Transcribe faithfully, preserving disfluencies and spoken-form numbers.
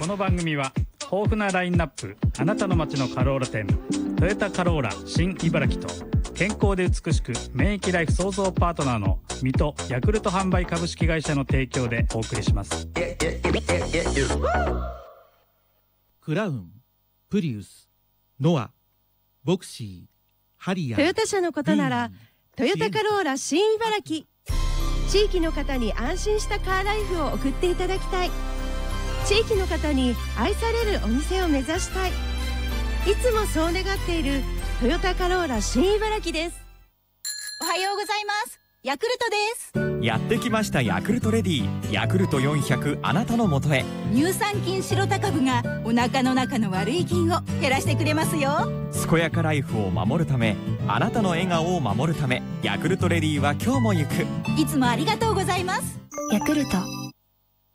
この番組は豊富なラインナップ、あなたの街のカローラ店、トヨタカローラ新茨城と、健康で美しく免疫ライフ創造パートナーの水戸ヤクルト販売株式会社の提供でお送りします。 クラウン、プリウス、ノア、ボクシー、ハリアー、 トヨタ車のことならトヨタカローラ新茨城。地域の方に安心したカーライフを送っていただきたい。地域の方に愛されるお店を目指したい。いつもそう願っているトヨタカローラ新茨城です。 おはようございます。ヤクルトです。 やってきましたヤクルトレディ、ヤクルトよんひゃく、あなたのもとへ。 乳酸菌シロタ株がお腹の中の悪い菌を減らしてくれますよ。 健やかライフを守るため、あなたの笑顔を守るため、ヤクルトレディは今日も行く。 いつもありがとうございます。 ヤクルト